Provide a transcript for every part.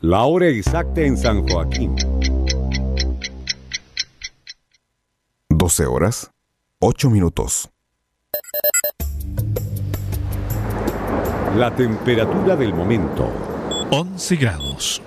La hora exacta en San Joaquín. 12 horas, 8 minutos. La temperatura del momento. 11 grados.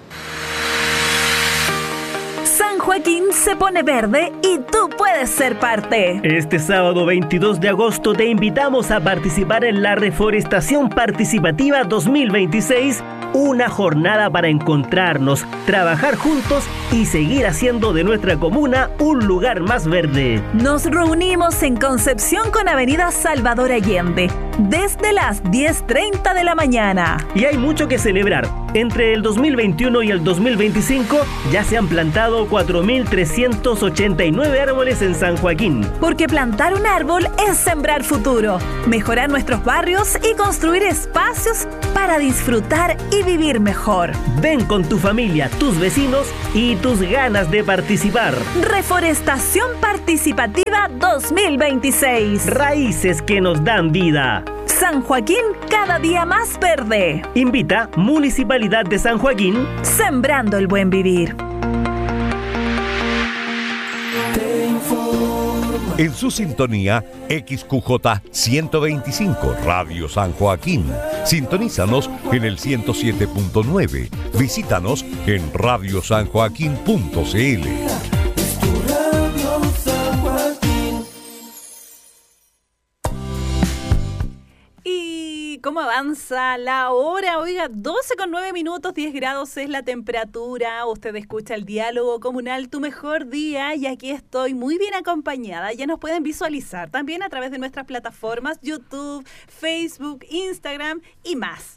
San Joaquín se pone verde y tú puedes ser parte. Este sábado 22 de agosto te invitamos a participar en la Reforestación Participativa 2026, una jornada para encontrarnos, trabajar juntos y seguir haciendo de nuestra comuna un lugar más verde. Nos reunimos en Concepción con Avenida Salvador Allende desde las 10:30 de la mañana. Y hay mucho que celebrar. Entre el 2021 y el 2025 ya se han plantado 4.389 árboles en San Joaquín. Porque plantar un árbol es sembrar futuro, mejorar nuestros barrios y construir espacios para disfrutar y vivir mejor. Ven con tu familia, tus vecinos y tus ganas de participar. Reforestación Participativa 2026. Raíces que nos dan vida. San Joaquín cada día más verde. Invita Municipalidad de San Joaquín. Sembrando el buen vivir. En su sintonía, XQJ 125, Radio San Joaquín. Sintonízanos en el 107.9. Visítanos en radiosanjoaquín.cl. ¿Cómo avanza la hora? Oiga, 12:09, 10 grados es la temperatura. Usted escucha el diálogo comunal Tu Mejor Día y aquí estoy muy bien acompañada. Ya nos pueden visualizar también a través de nuestras plataformas YouTube, Facebook, Instagram y más.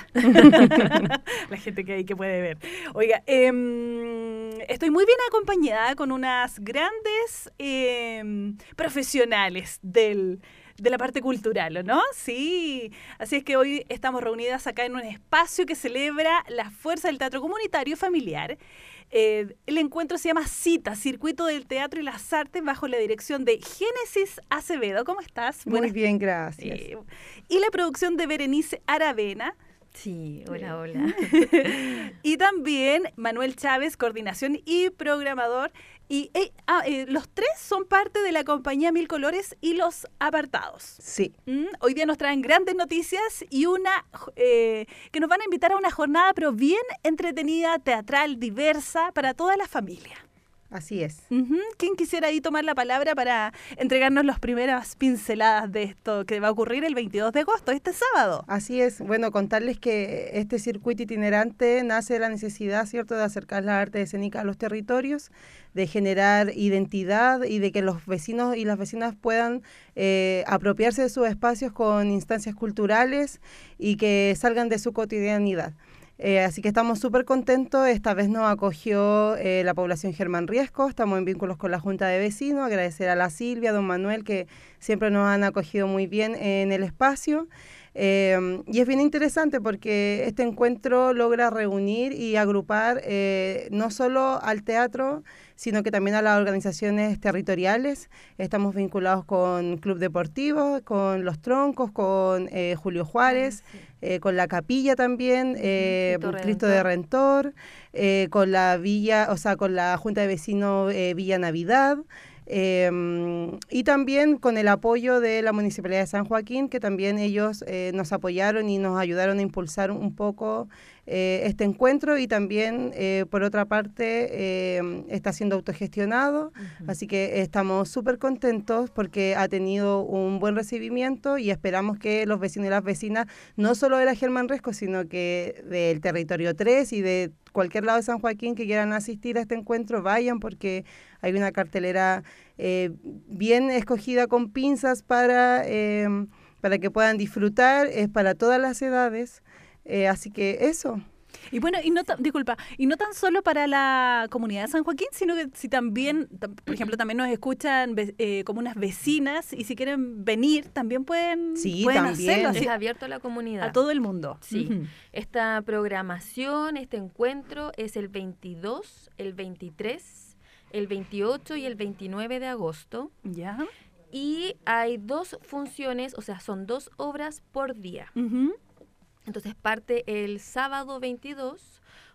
La gente que hay que puede ver. Oiga, estoy muy bien acompañada con unas grandes profesionales de la parte cultural, ¿no? Sí. Así es que hoy estamos reunidas acá en un espacio que celebra la fuerza del teatro comunitario familiar. El encuentro se llama CITA, Circuito del Teatro y las Artes, bajo la dirección de Génesis Acevedo. ¿Cómo estás? Muy bien, gracias. Y la producción de Berenice Aravena. Sí, hola. Y también Manuel Chávez, coordinación y programador. Y los tres son parte de la compañía Mil Colores y Los Apartados. Sí. Hoy día nos traen grandes noticias y una que nos van a invitar a una jornada, pero bien entretenida, teatral, diversa, para toda la familia. Así es. ¿Quién quisiera ahí tomar la palabra para entregarnos las primeras pinceladas de esto que va a ocurrir el 22 de agosto, este sábado? Así es. Bueno, contarles que este circuito itinerante nace de la necesidad, ¿cierto?, de acercar la arte escénica a los territorios, de generar identidad y de que los vecinos y las vecinas puedan apropiarse de sus espacios con instancias culturales y que salgan de su cotidianidad. Así que estamos súper contentos. Esta vez nos acogió la población Germán Riesco. Estamos en vínculos con la Junta de Vecinos. Agradecer a la Silvia, a don Manuel, que siempre nos han acogido muy bien en el espacio. Y es bien interesante porque este encuentro logra reunir y agrupar no solo al teatro, sino que también a las organizaciones territoriales. Estamos vinculados con Club Deportivo, con Los Troncos, con Julio Juárez, con la Capilla también, Cristo de Rentor, con la Villa, o sea, con la Junta de Vecinos Villa Navidad. Y también con el apoyo de la Municipalidad de San Joaquín, que también ellos nos apoyaron y nos ayudaron a impulsar un poco este encuentro, y también por otra parte está siendo autogestionado, así que estamos súper contentos porque ha tenido un buen recibimiento y esperamos que los vecinos y las vecinas, no solo de la Germán Riesco, sino que del territorio 3 y de cualquier lado de San Joaquín que quieran asistir a este encuentro, vayan, porque hay una cartelera bien escogida con pinzas para que puedan disfrutar. Es para todas las edades, así que eso. Y bueno, y no tan solo para la comunidad de San Joaquín, sino que si también, por ejemplo, también nos escuchan como unas vecinas, y si quieren venir, también pueden también hacerlo. Es abierto a la comunidad. A todo el mundo. Sí. Esta programación, este encuentro es el 22, el 23, el 28 y el 29 de agosto. Ya. Y hay 2 funciones, o sea, son 2 obras por día. Entonces parte el sábado 22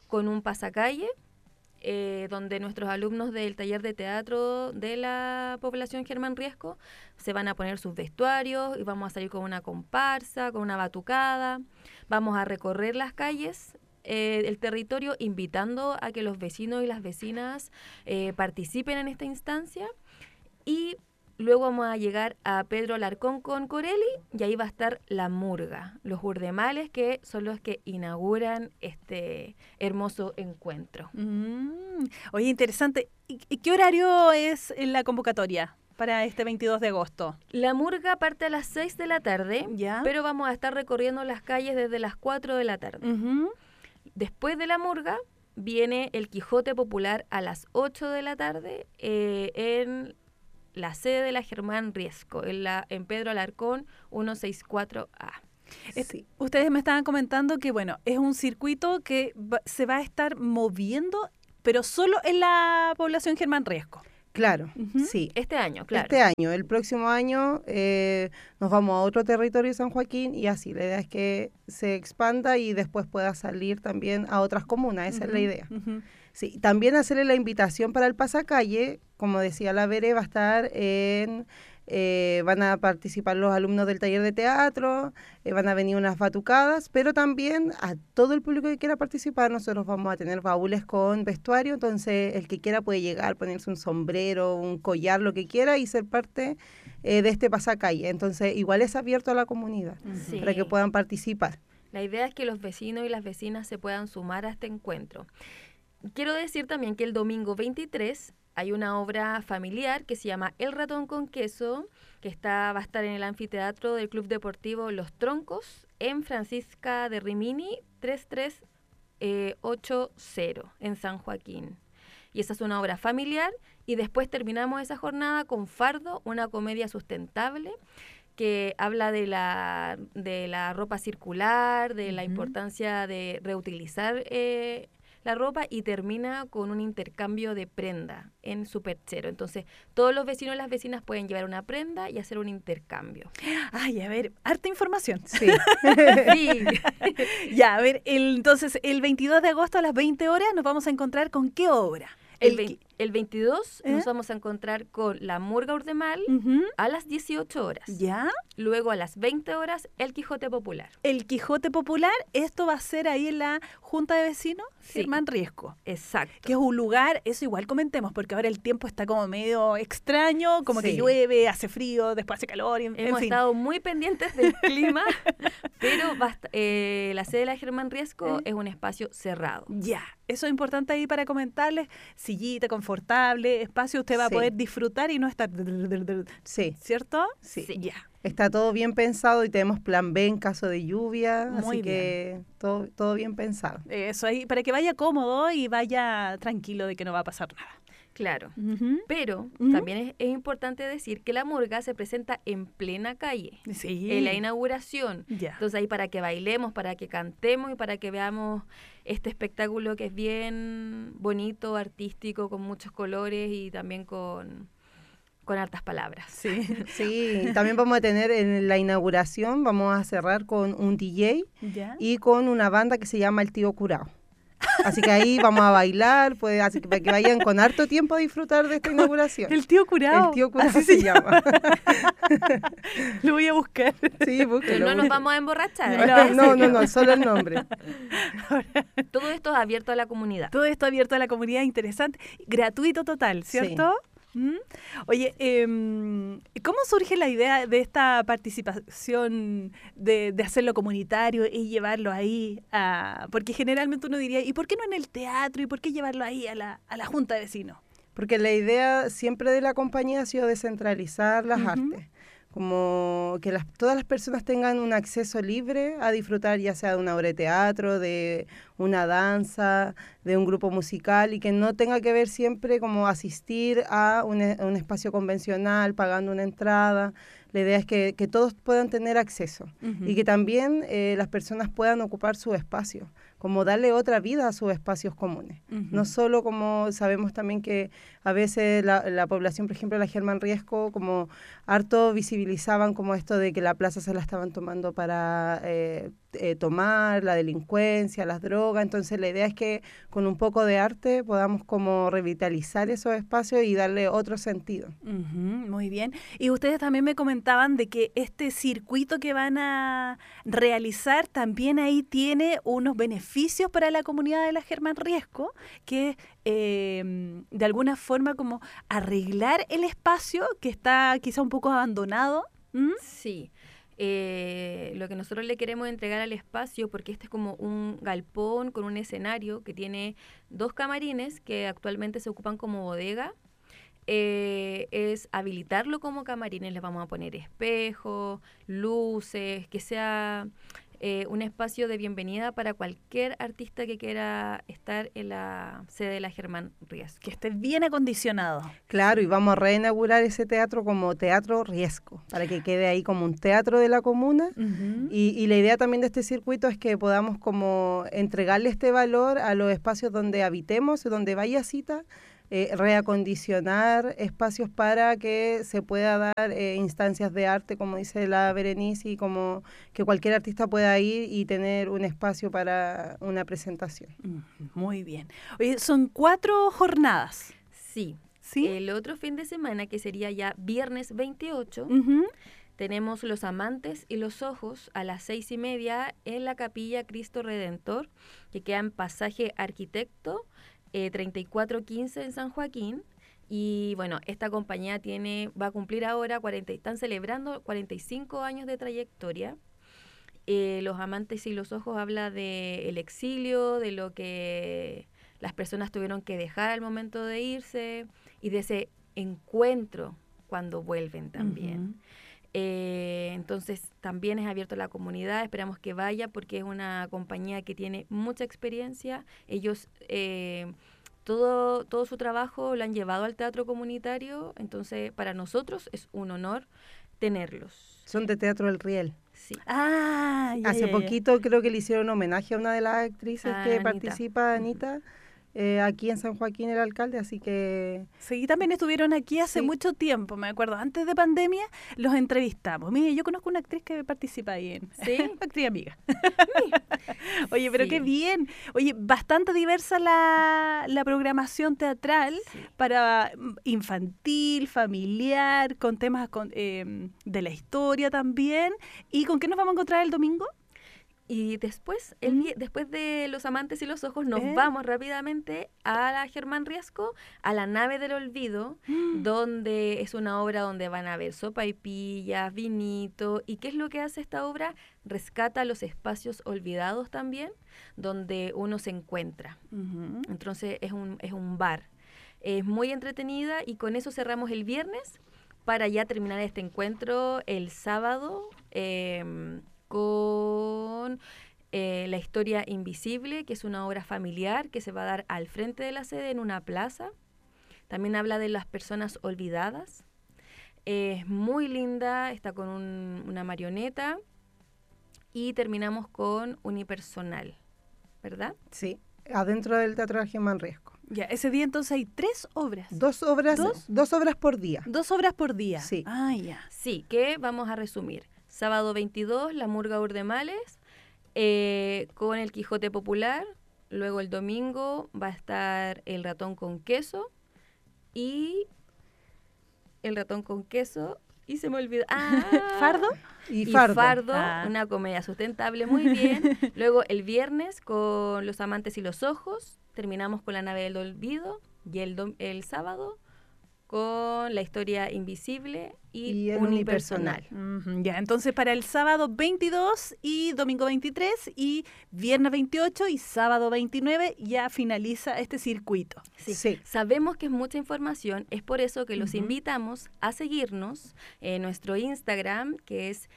con un pasacalle, donde nuestros alumnos del taller de teatro de la población Germán Riesco se van a poner sus vestuarios y vamos a salir con una comparsa, con una batucada. Vamos a recorrer las calles, el territorio, invitando a que los vecinos y las vecinas participen en esta instancia. Y luego vamos a llegar a Pedro Alarcón con Corelli y ahí va a estar la murga, los urdemales, que son los que inauguran este hermoso encuentro. Oye, interesante. ¿Y qué horario es en la convocatoria para este 22 de agosto? La murga parte a las 6 de la tarde, ¿ya? Pero vamos a estar recorriendo las calles desde las 4 de la tarde. Después de la murga viene el Quijote Popular a las 8 de la tarde en la sede de la Germán Riesco, en Pedro Alarcón 164A. Sí. Ustedes me estaban comentando que, bueno, es un circuito que se va a estar moviendo, pero solo en la población Germán Riesco. Claro, sí. Este año, claro. Este año, el próximo año nos vamos a otro territorio de San Joaquín y así, la idea es que se expanda y después pueda salir también a otras comunas, esa es la idea. Sí, también hacerle la invitación para el pasacalle, como decía la Bere, va a estar van a participar los alumnos del taller de teatro, van a venir unas batucadas, pero también a todo el público que quiera participar, nosotros vamos a tener baúles con vestuario, entonces el que quiera puede llegar, ponerse un sombrero, un collar, lo que quiera y ser parte de este pasacalle. Entonces igual es abierto a la comunidad para que puedan participar. La idea es que los vecinos y las vecinas se puedan sumar a este encuentro. Quiero decir también que el domingo 23 hay una obra familiar que se llama El ratón con queso, que va a estar en el anfiteatro del Club Deportivo Los Troncos, en Francisca de Rimini 3380, en San Joaquín. Y esa es una obra familiar, y después terminamos esa jornada con Fardo, una comedia sustentable, que habla de la ropa circular, de la importancia de reutilizar la ropa, y termina con un intercambio de prenda en su perchero. Entonces, todos los vecinos y las vecinas pueden llevar una prenda y hacer un intercambio. Ay, a ver, harta información. Sí. Sí. Ya, a ver, entonces, el 22 de agosto a las 20 horas nos vamos a encontrar con ¿qué obra? El 22 nos vamos a encontrar con la Murga Urdemal a las 18 horas. ¿Ya? Luego a las 20 horas el Quijote Popular. El Quijote Popular, esto va a ser ahí en la Junta de Vecinos, Germán Riesco. Exacto. Que es un lugar, eso igual comentemos, porque ahora el tiempo está como medio extraño, como que Sí. llueve, hace frío, después hace calor, en Hemos fin. estado muy pendientes del clima, pero la sede de la Germán Riesco es un espacio cerrado. Ya, eso es importante ahí para comentarles. Sillita, confortable, espacio, usted va a Sí. poder disfrutar y no estar... Sí, ¿Cierto? sí. Ya. Está todo bien pensado y tenemos plan B en caso de lluvia, Muy así que todo bien pensado. Eso ahí, para que vaya cómodo y vaya tranquilo de que no va a pasar nada. Claro. Ujú. Pero también es importante decir que la murga se presenta en plena calle, Sí. en la inauguración. Ya. Entonces ahí para que bailemos, para que cantemos y para que veamos este espectáculo que es bien bonito, artístico, con muchos colores y también con hartas palabras. Sí. Sí, también vamos a tener en la inauguración, vamos a cerrar con un DJ ¿Ya? y con una banda que se llama El Tío Curao. Así que ahí vamos a bailar, pues, así que para que vayan con harto tiempo a disfrutar de esta inauguración. El tío curado. El Tío Curao Así se llama. Lo voy a buscar. Sí, búsquelo. No nos vamos a emborrachar. No, solo el nombre. Todo esto es abierto a la comunidad. Todo esto abierto a la comunidad, interesante. Gratuito total, ¿cierto? Oye, ¿cómo surge la idea de esta participación de hacerlo comunitario y llevarlo ahí porque generalmente uno diría, ¿y por qué no en el teatro? ¿Y por qué llevarlo ahí a la junta de vecinos? Porque la idea siempre de la compañía ha sido descentralizar las artes. Como que todas las personas tengan un acceso libre a disfrutar ya sea de una obra de teatro, de una danza, de un grupo musical y que no tenga que ver siempre como asistir a un espacio convencional pagando una entrada. La idea es que todos puedan tener acceso y que también las personas puedan ocupar su espacio, como darle otra vida a sus espacios comunes. No solo como sabemos también que a veces la población, por ejemplo, la Germán Riesco, como harto visibilizaban como esto de que la plaza se la estaban tomando para tomar, la delincuencia, las drogas. Entonces la idea es que con un poco de arte podamos como revitalizar esos espacios y darle otro sentido. Muy bien. Y ustedes también me comentaban de que este circuito que van a realizar también ahí tiene unos beneficios para la comunidad de la Germán Riesco, que de alguna forma como arreglar el espacio que está quizá un poco abandonado. Sí. Lo que nosotros le queremos entregar al espacio, porque este es como un galpón con un escenario que tiene 2 camarines que actualmente se ocupan como bodega, es habilitarlo como camarines. Les vamos a poner espejos, luces, que sea un espacio de bienvenida para cualquier artista que quiera estar en la sede de la Germán Riesco. Que esté bien acondicionado. Claro, y vamos a reinaugurar ese teatro como Teatro Riesco, para que quede ahí como un teatro de la comuna. Y la idea también de este circuito es que podamos como entregarle este valor a los espacios donde habitemos, donde vaya cita, reacondicionar espacios para que se pueda dar instancias de arte, como dice la Berenice, y como que cualquier artista pueda ir y tener un espacio para una presentación. Muy bien. Oye, son 4 jornadas. Sí. ¿Sí? El otro fin de semana, que sería ya viernes 28, tenemos Los Amantes y los Ojos a las 6:30 en la Capilla Cristo Redentor, que queda en Pasaje Arquitecto, 3415 en San Joaquín. Y bueno, esta compañía va a cumplir ahora, están celebrando 45 años de trayectoria. Los Amantes y los Ojos habla del exilio, de lo que las personas tuvieron que dejar al momento de irse y de ese encuentro cuando vuelven también. Entonces también es abierto a la comunidad, esperamos que vaya porque es una compañía que tiene mucha experiencia. Ellos todo su trabajo lo han llevado al teatro comunitario, entonces para nosotros es un honor tenerlos. Son de Teatro El Riel. Sí. Hace poquito creo que le hicieron homenaje a una de las actrices que Anita. participa, Anita. Aquí en San Joaquín, el alcalde, así que... Sí, también estuvieron aquí hace mucho tiempo, me acuerdo, antes de pandemia los entrevistamos. Mire, yo conozco una actriz que participa ahí en... ¿Sí? Actriz amiga. Oye, pero qué bien. Oye, bastante diversa la programación teatral para infantil, familiar, con temas de la historia también. ¿Y con qué nos vamos a encontrar el domingo? Y después, después de Los Amantes y los Ojos, nos vamos rápidamente a la Germán Riesco, a la Nave del Olvido, donde es una obra donde van a ver sopaipillas, vinito. ¿Y qué es lo que hace esta obra? Rescata los espacios olvidados también, donde uno se encuentra. Entonces es un bar. Es muy entretenida y con eso cerramos el viernes para ya terminar este encuentro el sábado, con La Historia Invisible, que es una obra familiar que se va a dar al frente de la sede en una plaza. También habla de las personas olvidadas. Es muy linda, está con una marioneta. Y terminamos con Unipersonal, ¿verdad? Sí, adentro del Teatro Germán Riesco. Ya, ese día entonces hay 3 obras. Dos obras por día. 2 obras por día. Sí. Ya. Sí, que vamos a resumir. Sábado 22, La Murga Urdemales, con El Quijote Popular. Luego el domingo va a estar El Ratón con Queso. Y se me olvidó. ¿Fardo? Y Fardo. Una comedia sustentable, muy bien. Luego el viernes con Los Amantes y los Ojos. Terminamos con La Nave del Olvido. Y el sábado con La Historia Invisible y el Unipersonal. Ya, entonces para el sábado 22 y domingo 23 y viernes 28 y sábado 29 ya finaliza este circuito. Sí. Sabemos que es mucha información, es por eso que los invitamos a seguirnos en nuestro Instagram, que es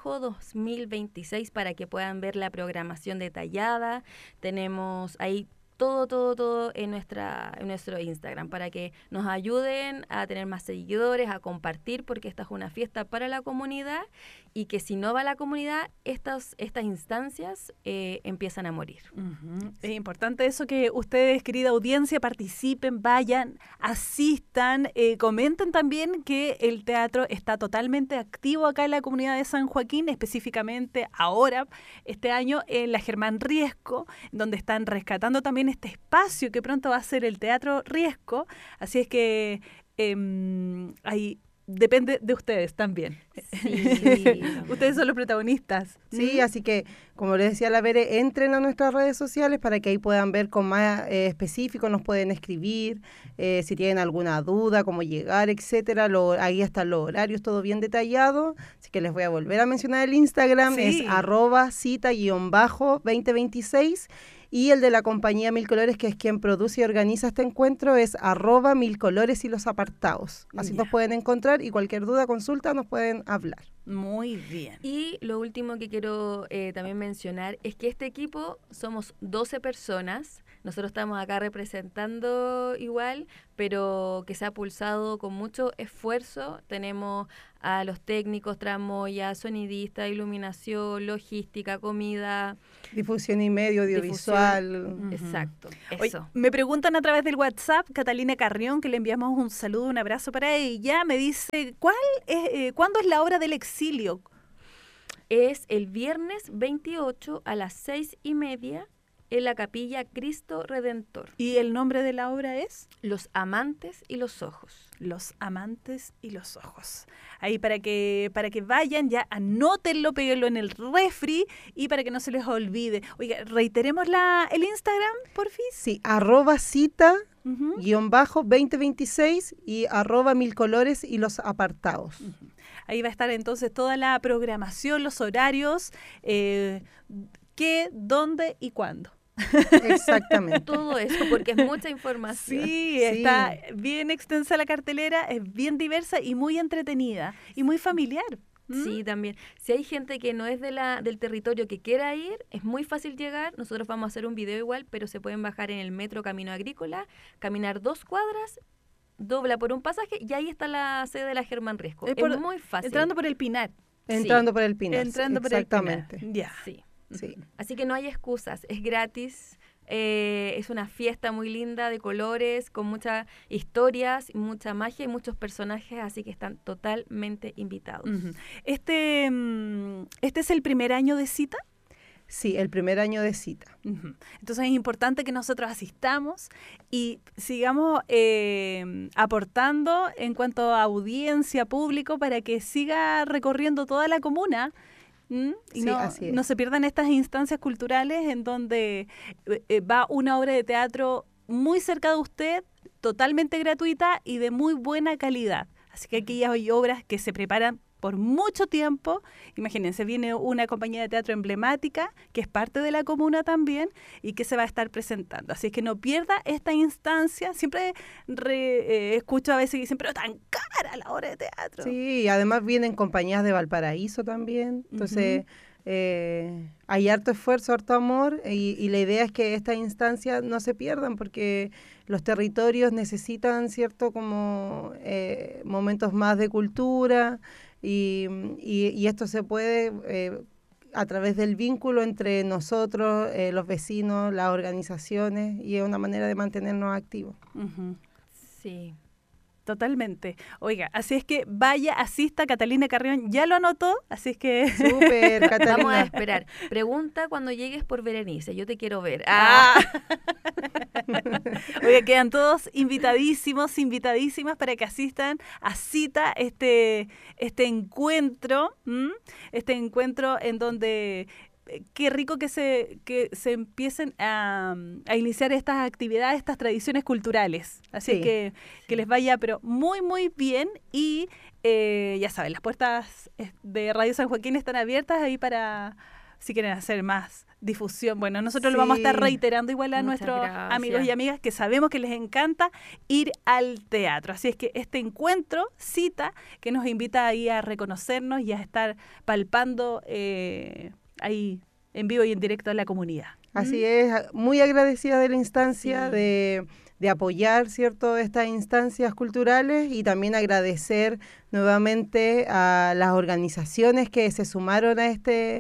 cita-2026, para que puedan ver la programación detallada. Tenemos ahí todo en nuestro Instagram para que nos ayuden a tener más seguidores, a compartir, porque esta es una fiesta para la comunidad y que si no va la comunidad, estas instancias empiezan a morir. Uh-huh. Es importante eso, que ustedes, querida audiencia, participen, vayan, asistan, comenten también que el teatro está totalmente activo acá en la comunidad de San Joaquín, específicamente ahora, este año, en la Germán Riesco, donde están rescatando también este espacio que pronto va a ser el Teatro Riesco. Así es que ahí depende de ustedes también. Sí. Ustedes son los protagonistas. Sí, así que, como les decía la Bere, entren a nuestras redes sociales para que ahí puedan ver con más específico, nos pueden escribir, si tienen alguna duda, cómo llegar, etcétera. Ahí están los horarios, todo bien detallado. Así que les voy a volver a mencionar el Instagram, Sí. es @cita_2026. Y el de la compañía Mil Colores, que es quien produce y organiza este encuentro, es @milcolores y los apartados. Así Ya. nos pueden encontrar y cualquier duda, consulta, nos pueden hablar. Muy bien. Y lo último que quiero también mencionar es que este equipo somos 12 personas. Nosotros estamos acá representando igual, pero que se ha pulsado con mucho esfuerzo. Tenemos a los técnicos, tramoya, sonidista, iluminación, logística, comida. Difusión y medio, audiovisual. Ujú. Exacto, Oye, eso. me preguntan a través del WhatsApp, Catalina Carrión, que le enviamos un saludo, un abrazo para ella, me dice, ¿cuándo es la hora del exilio? Es el viernes 28 a las 6:30 en la Capilla Cristo Redentor. ¿Y el nombre de la obra es? Los amantes y los ojos. Los amantes y los ojos. Ahí para que vayan, ya anótenlo, péguenlo en el refri y para que no se les olvide. Oiga, reiteremos el Instagram, porfis. Sí, @cita_2026 y @milcolores y los apartados. Ahí va a estar entonces toda la programación, los horarios, qué, dónde y cuándo. Exactamente. Todo eso, porque es mucha información. Sí, está bien extensa la cartelera, es bien diversa y muy entretenida y muy familiar. Sí, también. Si hay gente que no es del territorio que quiera ir, es muy fácil llegar. Nosotros vamos a hacer un video igual, pero se pueden bajar en el metro Camino Agrícola, caminar 2 cuadras, dobla por un pasaje y ahí está la sede de la Germán Riesco. Es muy fácil. Entrando por el Pinar. Entrando por el Pinar. Entrando por el Exactamente. Pinar. Ya. Sí. Sí. Así que no hay excusas, es gratis, es una fiesta muy linda de colores, con muchas historias, mucha magia y muchos personajes, así que están totalmente invitados. Ujú. ¿Este es el primer año de cita? Sí, el primer año de cita. Ujú. Entonces es importante que nosotros asistamos y sigamos aportando en cuanto a audiencia, público, para que siga recorriendo toda la comuna. Y Sí, así es. no se pierdan estas instancias culturales en donde va una obra de teatro muy cerca de usted, totalmente gratuita y de muy buena calidad. Así que aquí hay obras que se preparan por mucho tiempo. Imagínense, viene una compañía de teatro emblemática que es parte de la comuna también y que se va a estar presentando. Así que no pierda esta instancia. Siempre escucho a veces que dicen, pero tan cara la obra de teatro. Sí, y además vienen compañías de Valparaíso también. Entonces, hay harto esfuerzo, harto amor y la idea es que estas instancias no se pierdan porque los territorios necesitan, ¿cierto?, como momentos más de cultura y esto se puede a través del vínculo entre nosotros, los vecinos, las organizaciones y es una manera de mantenernos activos. Ujú. Sí. Totalmente. Oiga, así es que vaya, asista, Catalina Carrión ya lo anotó, así es que... Súper, Catalina. Vamos a esperar. Pregunta cuando llegues por Berenice, yo te quiero ver. Oiga, quedan todos invitadísimas para que asistan a cita este encuentro, este encuentro en donde... Qué rico que se empiecen a iniciar estas actividades, estas tradiciones culturales. Así Sí. que les vaya, pero muy, muy bien. Y ya saben, las puertas de Radio San Joaquín están abiertas ahí para, si quieren hacer más difusión. Bueno, nosotros lo vamos a estar Sí. reiterando igual a Muchas nuestros gracias. amigos y amigas que sabemos que les encanta ir al teatro. Así es que este encuentro, cita, que nos invita ahí a reconocernos y a estar palpando ahí en vivo y en directo a la comunidad. Así es, muy agradecida de la instancia de apoyar, ¿cierto?, estas instancias culturales, y también agradecer nuevamente a las organizaciones que se sumaron a este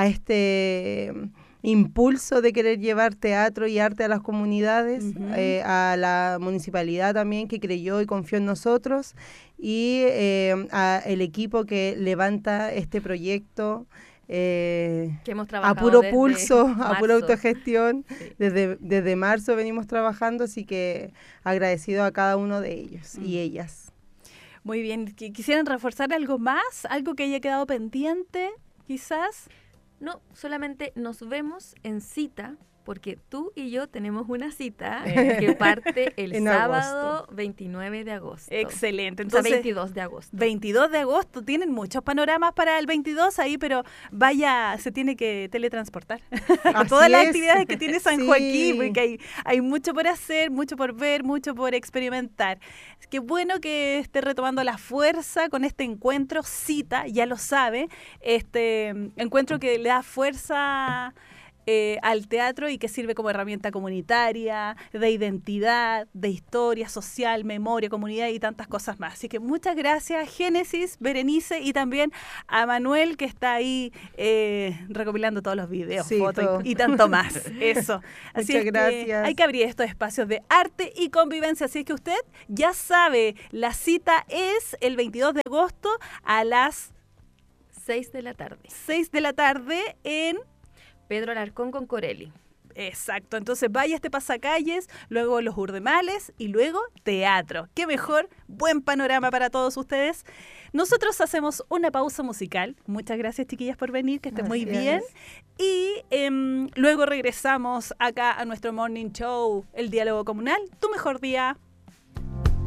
impulso de querer llevar teatro y arte a las comunidades, a la municipalidad también, que creyó y confió en nosotros, y al equipo que levanta este proyecto que hemos a puro desde pulso, a marzo. pura autogestión. Sí. Desde marzo venimos trabajando, así que agradecido a cada uno de ellos y ellas. Muy bien. ¿Quisieran reforzar algo más? ¿Algo que haya quedado pendiente, quizás? No, solamente nos vemos en cita, porque tú y yo tenemos una cita que parte el En sábado agosto. 29 de agosto. Excelente. O sea, Entonces, 22 de agosto. 22 de agosto, tienen muchos panoramas para el 22 ahí, pero vaya, se tiene que teletransportar. Así Todas las es. actividades que tiene San Sí. Joaquín, porque hay mucho por hacer, mucho por ver, mucho por experimentar. Qué bueno que esté retomando la fuerza con este encuentro, cita, ya lo sabe, este encuentro que le da fuerza al teatro y que sirve como herramienta comunitaria, de identidad, de historia social, memoria, comunidad y tantas cosas más. Así que muchas gracias, Génesis, Berenice, y también a Manuel, que está ahí recopilando todos los videos, Sí, fotos todo. y tanto más. Eso. Así Muchas es que gracias. hay que abrir estos espacios de arte y convivencia. Así es que usted ya sabe, la cita es el 22 de agosto a las 6 de la tarde. 6 de la tarde en... Pedro Alarcón con Corelli. Exacto, entonces vaya este pasacalles, luego los urdemales y luego teatro. Qué mejor, buen panorama para todos ustedes. Nosotros hacemos una pausa musical. Muchas gracias, chiquillas, por venir, que estén muy bien. Y luego regresamos acá a nuestro morning show, El Diálogo Comunal, Tu Mejor Día.